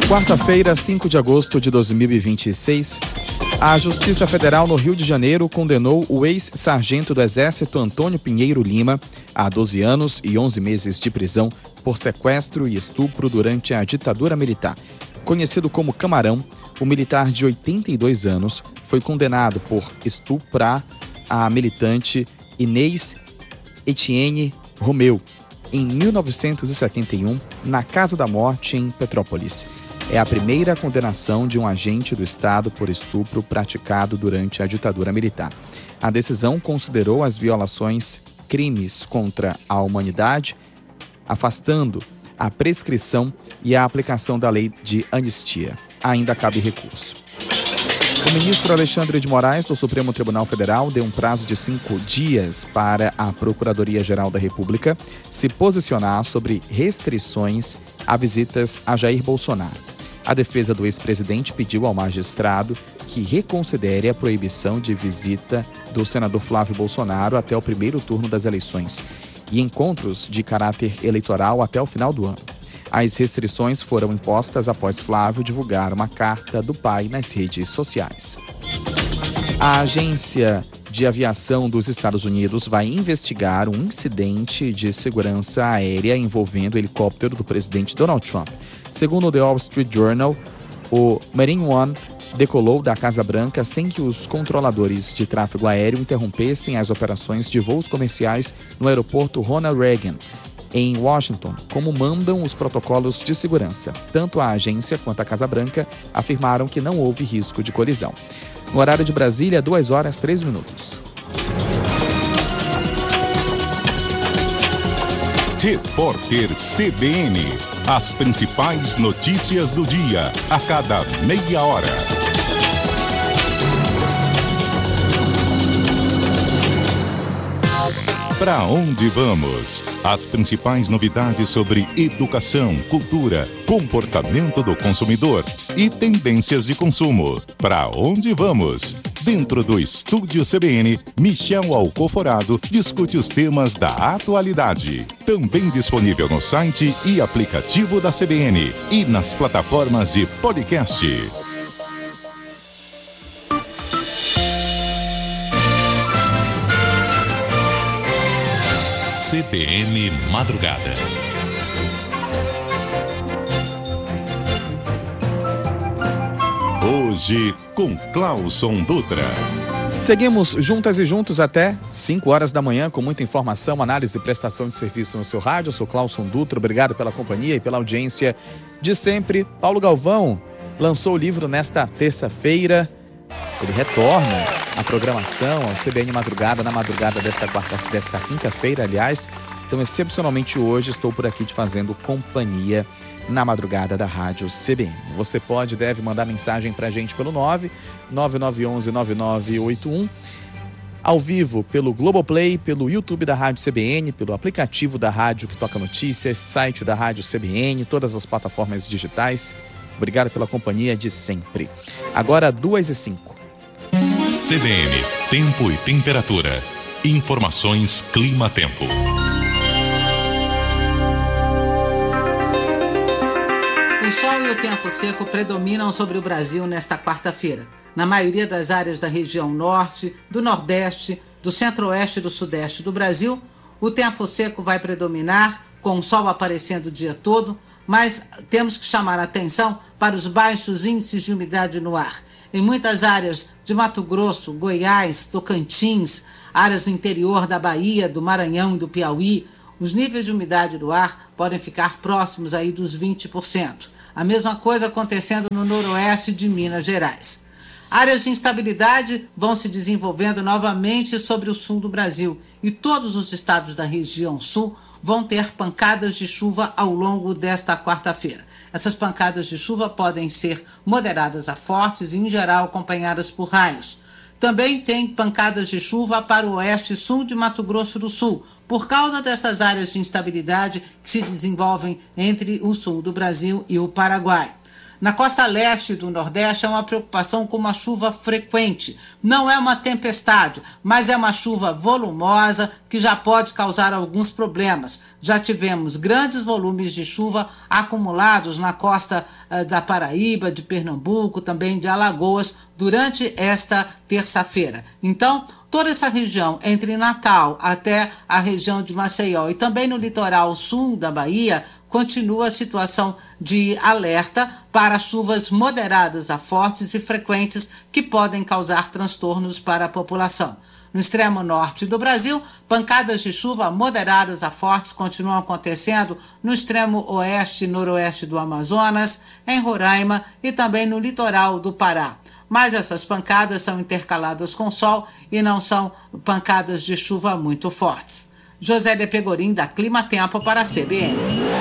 Quarta-feira, 5 de agosto de 2026, a Justiça Federal no Rio de Janeiro condenou o ex-sargento do Exército Antônio Pinheiro Lima a 12 anos e 11 meses de prisão por sequestro e estupro durante a ditadura militar. Conhecido como Camarão, o militar de 82 anos foi condenado por estuprar a militante Inês Etienne Romeu em 1971 na Casa da Morte em Petrópolis. É a primeira condenação de um agente do Estado por estupro praticado durante a ditadura militar. A decisão considerou as violações crimes contra a humanidade, afastando a prescrição e a aplicação da lei de anistia. Ainda cabe recurso. O ministro Alexandre de Moraes, do Supremo Tribunal Federal, deu um prazo de 5 dias para a Procuradoria-Geral da República se posicionar sobre restrições a visitas a Jair Bolsonaro. A defesa do ex-presidente pediu ao magistrado que reconsidere a proibição de visita do senador Flávio Bolsonaro até o primeiro turno das eleições e encontros de caráter eleitoral até o final do ano. As restrições foram impostas após Flávio divulgar uma carta do pai nas redes sociais. A Agência de Aviação dos Estados Unidos vai investigar um incidente de segurança aérea envolvendo o helicóptero do presidente Donald Trump. Segundo o The Wall Street Journal, o Marine One decolou da Casa Branca sem que os controladores de tráfego aéreo interrompessem as operações de voos comerciais no aeroporto Ronald Reagan, em Washington, como mandam os protocolos de segurança. Tanto a agência quanto a Casa Branca afirmaram que não houve risco de colisão. No horário de Brasília, 2h03. Repórter CBN. As principais notícias do dia, a cada meia hora. Para onde vamos? As principais novidades sobre educação, cultura, comportamento do consumidor e tendências de consumo. Para onde vamos? Dentro do Estúdio CBN, Michel Alcoforado discute os temas da atualidade. Também disponível no site e aplicativo da CBN e nas plataformas de podcast. CBN Madrugada. Hoje com Clauson Dutra. Seguimos juntas e juntos até 5 horas da manhã com muita informação, análise e prestação de serviço no seu rádio. Eu sou Clauson Dutra, obrigado pela companhia e pela audiência de sempre. Paulo Galvão lançou o livro nesta terça-feira. Ele retorna à programação, ao CBN Madrugada, na madrugada desta quinta-feira, aliás. Então, excepcionalmente hoje, estou por aqui te fazendo companhia na madrugada da Rádio CBN. Você deve mandar mensagem pra gente pelo 9911-9981, ao vivo pelo Globoplay, pelo YouTube da Rádio CBN, pelo aplicativo da rádio que toca notícias, site da Rádio CBN, todas as plataformas digitais. Obrigado pela companhia de sempre. Agora, 2h05. CBN, tempo e temperatura. Informações Clima-Tempo. O sol e o tempo seco predominam sobre o Brasil nesta quarta-feira. Na maioria das áreas da região norte, do nordeste, do centro-oeste e do sudeste do Brasil, o tempo seco vai predominar, com o sol aparecendo o dia todo, mas temos que chamar a atenção para os baixos índices de umidade no ar. Em muitas áreas de Mato Grosso, Goiás, Tocantins, áreas do interior da Bahia, do Maranhão e do Piauí, os níveis de umidade do ar podem ficar próximos aí dos 20%. A mesma coisa acontecendo no noroeste de Minas Gerais. Áreas de instabilidade vão se desenvolvendo novamente sobre o sul do Brasil e todos os estados da região sul vão ter pancadas de chuva ao longo desta quarta-feira. Essas pancadas de chuva podem ser moderadas a fortes e, em geral, acompanhadas por raios. Também tem pancadas de chuva para o oeste e sul de Mato Grosso do Sul, por causa dessas áreas de instabilidade que se desenvolvem entre o sul do Brasil e o Paraguai. Na costa leste do Nordeste é uma preocupação com uma chuva frequente. Não é uma tempestade, mas é uma chuva volumosa que já pode causar alguns problemas. Já tivemos grandes volumes de chuva acumulados na costa da Paraíba, de Pernambuco, também de Alagoas, durante esta terça-feira. Então, toda essa região, entre Natal até a região de Maceió e também no litoral sul da Bahia, continua a situação de alerta para chuvas moderadas a fortes e frequentes que podem causar transtornos para a população. No extremo norte do Brasil, pancadas de chuva moderadas a fortes continuam acontecendo no extremo oeste e noroeste do Amazonas, em Roraima e também no litoral do Pará. Mas essas pancadas são intercaladas com sol e não são pancadas de chuva muito fortes. Josélia Pegorim, da Clima Tempo, para a CBN.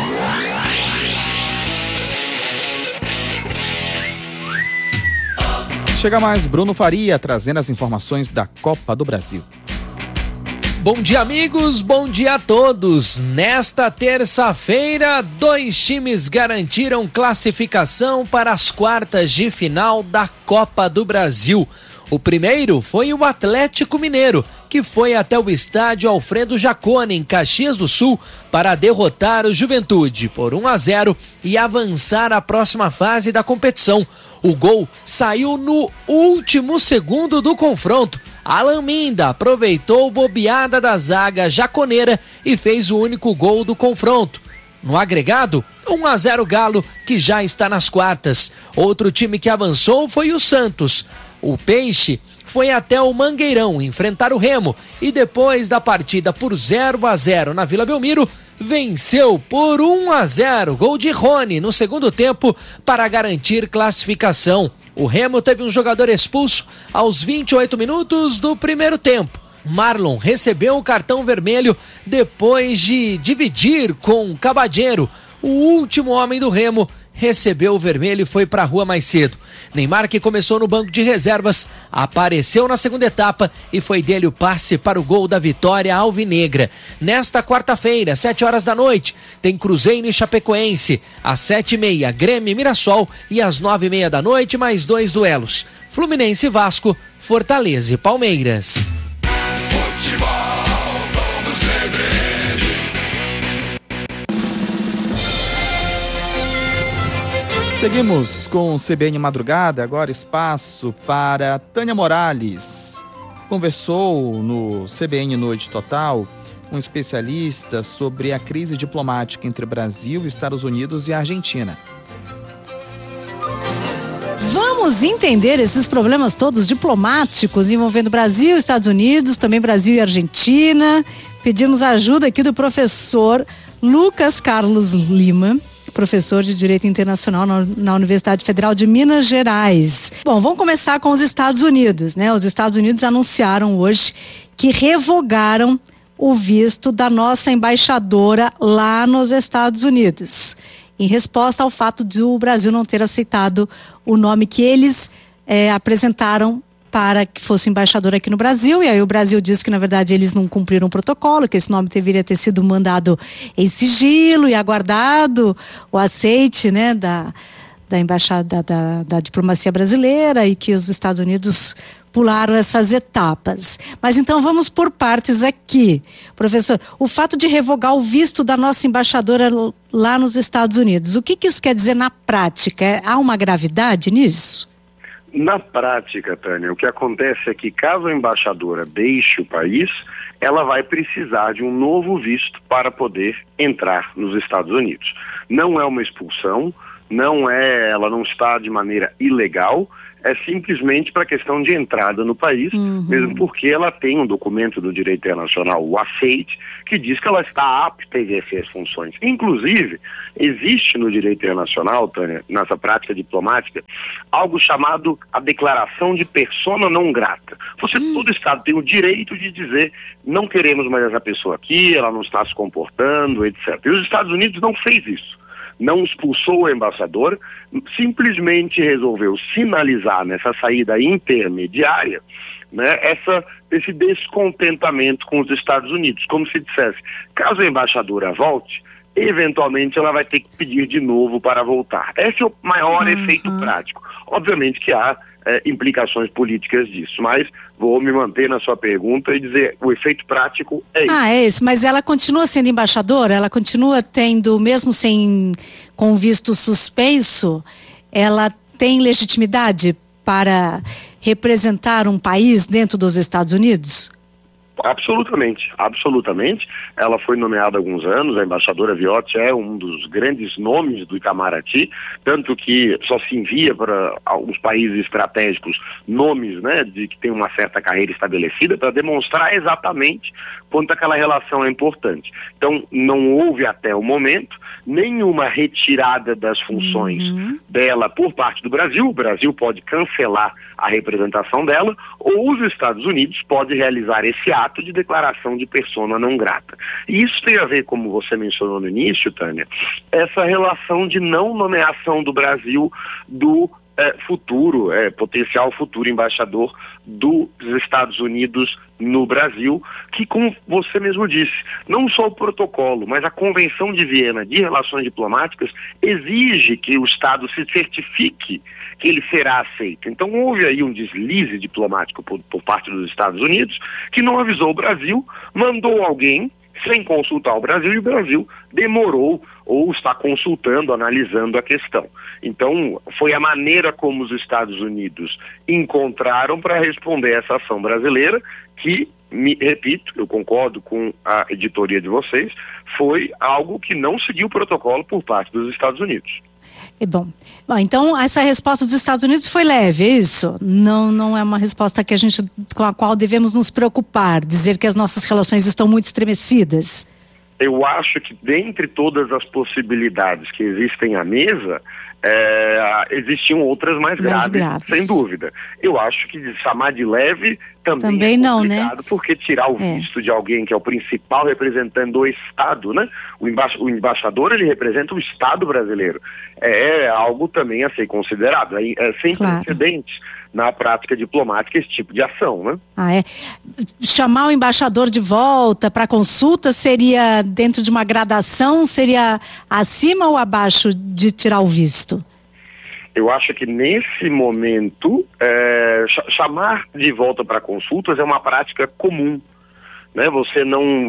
Chega mais Bruno Faria, trazendo as informações da Copa do Brasil. Bom dia, amigos, bom dia a todos. Nesta terça-feira, 2 times garantiram classificação para as quartas de final da Copa do Brasil. O primeiro foi o Atlético Mineiro, que foi até o estádio Alfredo Jaconi, em Caxias do Sul, para derrotar o Juventude por 1-0 e avançar à próxima fase da competição. O gol saiu no último segundo do confronto. Alan Minda aproveitou bobeada da zaga jaconeira e fez o único gol do confronto. No agregado, 1-0 Galo, que já está nas quartas. Outro time que avançou foi o Santos. O Peixe foi até o Mangueirão enfrentar o Remo e depois da partida por 0-0 na Vila Belmiro, venceu por 1-0, gol de Rony no segundo tempo para garantir classificação. O Remo teve um jogador expulso aos 28 minutos do primeiro tempo. Marlon recebeu um cartão vermelho depois de dividir com Cabadeiro. O último homem do Remo recebeu o vermelho e foi para a rua mais cedo. Neymar, que começou no banco de reservas, apareceu na segunda etapa e foi dele o passe para o gol da vitória alvinegra. Nesta quarta-feira, 7h da noite, tem Cruzeiro e Chapecoense. Às 7h30, Grêmio e Mirassol. E às 9h30 da noite, mais 2 duelos. Fluminense e Vasco, Fortaleza e Palmeiras. Seguimos com o CBN Madrugada, agora espaço para Tânia Morales. Conversou no CBN Noite Total um especialista sobre a crise diplomática entre Brasil, Estados Unidos e Argentina. Vamos entender esses problemas todos diplomáticos envolvendo Brasil, Estados Unidos, também Brasil e Argentina. Pedimos a ajuda aqui do professor Lucas Carlos Lima, professor de Direito Internacional na Universidade Federal de Minas Gerais. Bom, vamos começar com os Estados Unidos, né? Os Estados Unidos anunciaram hoje que revogaram o visto da nossa embaixadora lá nos Estados Unidos, em resposta ao fato de o Brasil não ter aceitado o nome que eles apresentaram para que fosse embaixador aqui no Brasil, e aí o Brasil disse que na verdade eles não cumpriram o protocolo, que esse nome deveria ter sido mandado em sigilo e aguardado o aceite, né, da embaixada da diplomacia brasileira, e que os Estados Unidos pularam essas etapas. Mas então vamos por partes aqui. Professor, o fato de revogar o visto da nossa embaixadora lá nos Estados Unidos, o que isso quer dizer na prática? Há uma gravidade nisso? Na prática, Tânia, o que acontece é que caso a embaixadora deixe o país, ela vai precisar de um novo visto para poder entrar nos Estados Unidos. Não é uma expulsão, ela não está de maneira ilegal, é simplesmente para questão de entrada no país, mesmo porque ela tem um documento do direito internacional, o ACEIT, que diz que ela está apta a exercer as funções. Inclusive, existe no direito internacional, Tânia, nessa prática diplomática, algo chamado a declaração de persona não grata. Todo Estado tem o direito de dizer, não queremos mais essa pessoa aqui, ela não está se comportando, etc. E os Estados Unidos não fez isso. Não expulsou o embaixador, simplesmente resolveu sinalizar nessa saída intermediária, né, esse descontentamento com os Estados Unidos, como se dissesse, caso a embaixadora volte, eventualmente ela vai ter que pedir de novo para voltar. Esse é o maior efeito prático. Obviamente que há implicações políticas disso, mas vou me manter na sua pergunta e dizer o efeito prático é isso. É esse, mas ela continua sendo embaixadora? Ela continua tendo, mesmo com visto suspenso, ela tem legitimidade para representar um país dentro dos Estados Unidos? Absolutamente, absolutamente. Ela foi nomeada há alguns anos, a embaixadora Viotti é um dos grandes nomes do Itamaraty, tanto que só se envia para alguns países estratégicos nomes, né, de que tem uma certa carreira estabelecida, para demonstrar exatamente quanto aquela relação é importante. Então, não houve até o momento nenhuma retirada das funções dela por parte do Brasil. O Brasil pode cancelar a representação dela, ou os Estados Unidos podem realizar esse ato de declaração de persona não grata. E isso tem a ver, como você mencionou no início, Tânia, essa relação de não nomeação do Brasil do potencial futuro embaixador dos Estados Unidos no Brasil, que, como você mesmo disse, não só o protocolo, mas a Convenção de Viena de Relações Diplomáticas exige que o Estado se certifique que ele será aceito. Então houve aí um deslize diplomático por parte dos Estados Unidos, que não avisou o Brasil, mandou alguém sem consultar o Brasil, e o Brasil demorou ou está consultando, analisando a questão. Então, foi a maneira como os Estados Unidos encontraram para responder essa ação brasileira, que, repito, eu concordo com a editoria de vocês, foi algo que não seguiu o protocolo por parte dos Estados Unidos. Bom, então essa resposta dos Estados Unidos foi leve, é isso? Não é uma resposta com a qual devemos nos preocupar, dizer que as nossas relações estão muito estremecidas? Eu acho que dentre todas as possibilidades que existem à mesa, existiam outras mais graves, sem dúvida. Eu acho que chamar de leve também é não, complicado, né? Porque tirar o visto de alguém que é o principal representante do Estado, né? O embaixador, ele representa o Estado brasileiro. É algo também a ser considerado. É sem precedentes na prática diplomática esse tipo de ação, né? Chamar o embaixador de volta para consulta seria dentro de uma gradação, seria acima ou abaixo de tirar o visto? Eu acho que nesse momento, chamar de volta para consultas é uma prática comum, né? Você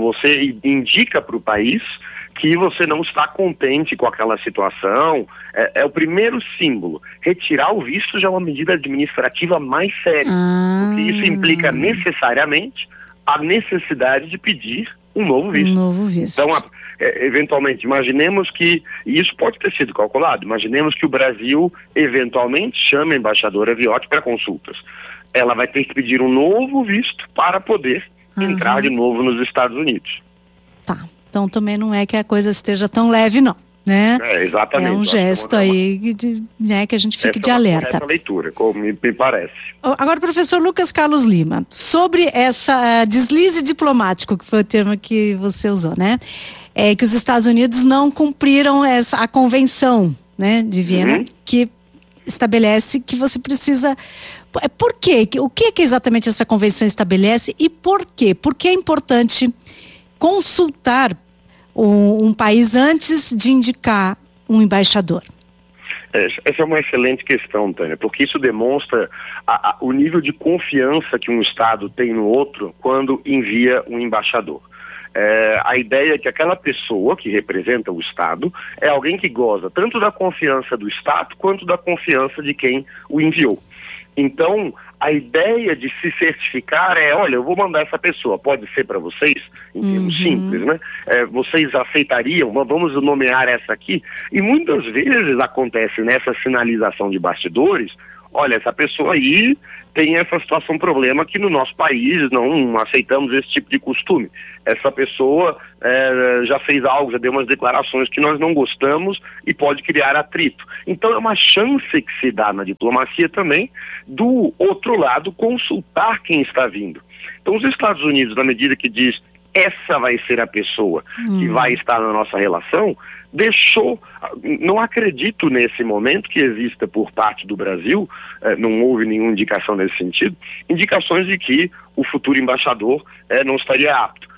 indica para o país que você não está contente com aquela situação, é o primeiro símbolo. Retirar o visto já é uma medida administrativa mais séria, porque isso implica necessariamente a necessidade de pedir um novo visto. Então, eventualmente, imaginemos que, e isso pode ter sido calculado, imaginemos que o Brasil eventualmente chame a embaixadora Viotti para consultas. Ela vai ter que pedir um novo visto para poder entrar de novo nos Estados Unidos. Tá. Então também não é que a coisa esteja tão leve, não, né? Exatamente. É um gesto aí que a gente fique de alerta. Essa leitura, como me parece. Agora, professor Lucas Carlos Lima, sobre essa deslize diplomático, que foi o termo que você usou, né? Que os Estados Unidos não cumpriram a convenção, né, de Viena, que estabelece que você precisa... Por quê? O que exatamente essa convenção estabelece e por quê? Por que é importante consultar um país antes de indicar um embaixador? Essa é uma excelente questão, Tânia, porque isso demonstra o nível de confiança que um Estado tem no outro quando envia um embaixador. A ideia é que aquela pessoa que representa o Estado é alguém que goza tanto da confiança do Estado quanto da confiança de quem o enviou. Então, a ideia de se certificar olha, eu vou mandar essa pessoa, pode ser para vocês, em termos simples, né? Vocês aceitariam, vamos nomear essa aqui? E muitas vezes acontece nessa sinalização de bastidores, olha, essa pessoa aí tem essa situação, problema que no nosso país não aceitamos esse tipo de costume. Essa pessoa já fez algo, já deu umas declarações que nós não gostamos e pode criar atrito. Então é uma chance que se dá na diplomacia também do outro lado consultar quem está vindo. Então os Estados Unidos, na medida que diz essa vai ser a pessoa que vai estar na nossa relação, não acredito nesse momento que exista por parte do Brasil, não houve nenhuma indicação nesse sentido, indicações de que o futuro embaixador não estaria apto.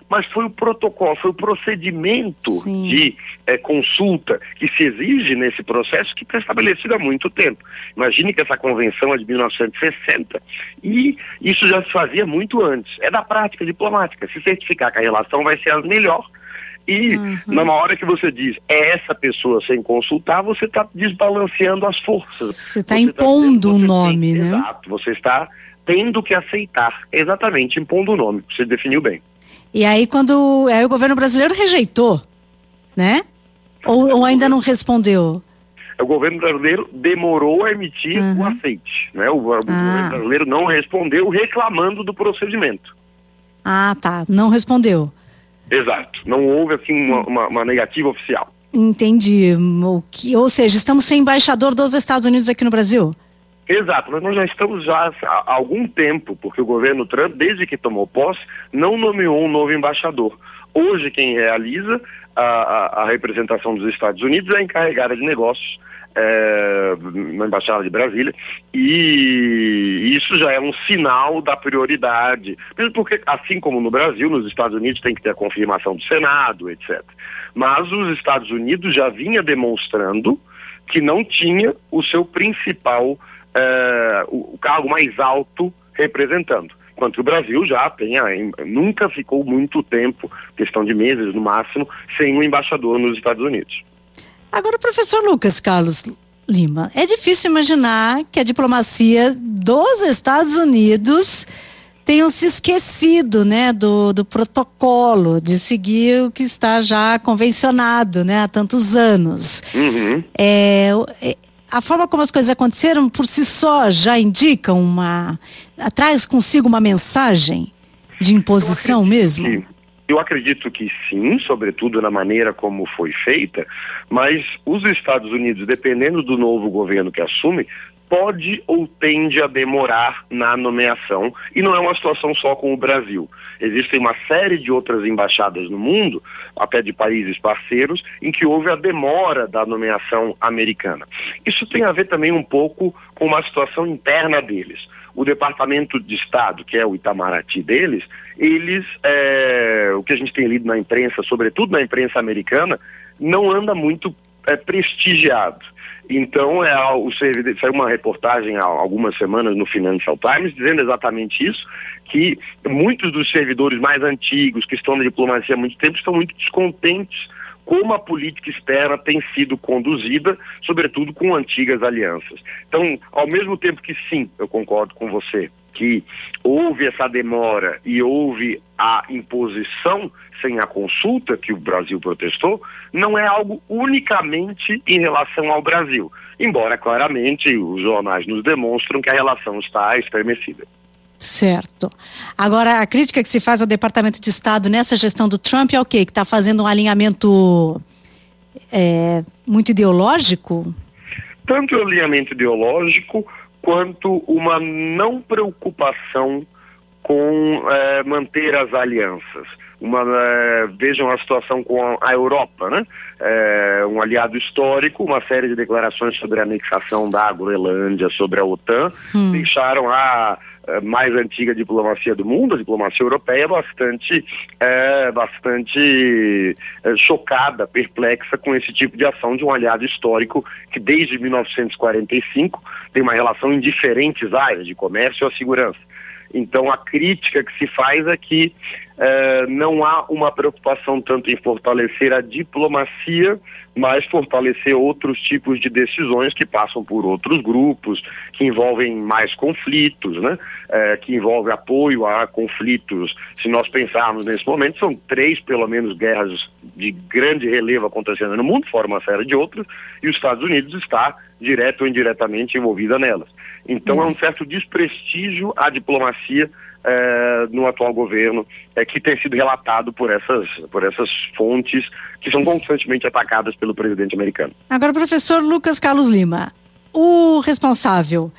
mas foi o protocolo, foi o procedimento de consulta que se exige nesse processo que está estabelecido há muito tempo. Imagine que essa convenção é de 1960 e isso já se fazia muito antes. É da prática diplomática, se certificar que a relação vai ser a melhor. E na hora que você diz essa pessoa sem consultar, você está desbalanceando as forças. Você está impondo um nome, né? Exato, você está tendo que aceitar, exatamente, impondo o nome, você definiu bem. E aí o governo brasileiro rejeitou, né? Ou ainda não respondeu? O governo brasileiro demorou a emitir o aceite, né? O governo brasileiro não respondeu reclamando do procedimento. Ah, tá, não respondeu. Exato, não houve assim uma negativa oficial. Entendi, ou seja, estamos sem embaixador dos Estados Unidos aqui no Brasil. Exato, mas nós já estamos há algum tempo, porque o governo Trump, desde que tomou posse, não nomeou um novo embaixador. Hoje quem realiza a representação dos Estados Unidos é a encarregada de negócios na Embaixada de Brasília, e isso já é um sinal da prioridade, mesmo porque, assim como no Brasil, nos Estados Unidos tem que ter a confirmação do Senado, etc. Mas os Estados Unidos já vinha demonstrando que não tinha o seu principal, o cargo mais alto representando. Enquanto o Brasil já nunca ficou muito tempo, questão de meses no máximo, sem um embaixador nos Estados Unidos. Agora, professor Lucas Carlos Lima, é difícil imaginar que a diplomacia dos Estados Unidos tenha se esquecido, né, do protocolo, de seguir o que está já convencionado, né, há tantos anos. A forma como as coisas aconteceram por si só já indica traz consigo uma mensagem de imposição mesmo? Eu acredito que sim, sobretudo na maneira como foi feita, mas os Estados Unidos, dependendo do novo governo que assume, pode ou tende a demorar na nomeação, e não é uma situação só com o Brasil. Existem uma série de outras embaixadas no mundo, até de países parceiros, em que houve a demora da nomeação americana. Isso tem a ver também um pouco com uma situação interna deles. O Departamento de Estado, que é o Itamaraty deles, o que a gente tem lido na imprensa, sobretudo na imprensa americana, não anda muito prestigiado. Então, saiu uma reportagem há algumas semanas no Financial Times dizendo exatamente isso, que muitos dos servidores mais antigos, que estão na diplomacia há muito tempo, estão muito descontentes como a política externa tem sido conduzida, sobretudo com antigas alianças. Então, ao mesmo tempo que sim, eu concordo com você, que houve essa demora e houve a imposição sem a consulta que o Brasil protestou, não é algo unicamente em relação ao Brasil. Embora, claramente, os jornais nos demonstram que a relação está estremecida. Certo. Agora, a crítica que se faz ao Departamento de Estado nessa gestão do Trump é o quê? Que está fazendo um alinhamento muito ideológico? Tanto o alinhamento ideológico quanto uma não preocupação com manter as alianças. Vejam a situação com a Europa, né? Um aliado histórico, uma série de declarações sobre a anexação da Groenlândia, sobre a OTAN, deixaram a mais antiga diplomacia do mundo, a diplomacia europeia, bastante chocada, perplexa com esse tipo de ação de um aliado histórico que desde 1945 tem uma relação em diferentes áreas, de comércio à segurança. Então a crítica que se faz é que não há uma preocupação tanto em fortalecer a diplomacia, mas fortalecer outros tipos de decisões que passam por outros grupos, que envolvem mais conflitos, né? Que envolvem apoio a conflitos. Se nós pensarmos nesse momento, são 3, pelo menos, guerras de grande relevo acontecendo no mundo, fora uma série de outras, e os Estados Unidos está direto ou indiretamente envolvida nelas. Então é um certo desprestígio à diplomacia no atual governo, que tem sido relatado por essas fontes que são constantemente atacadas pelo presidente americano. Agora, professor Lucas Carlos Lima, o responsável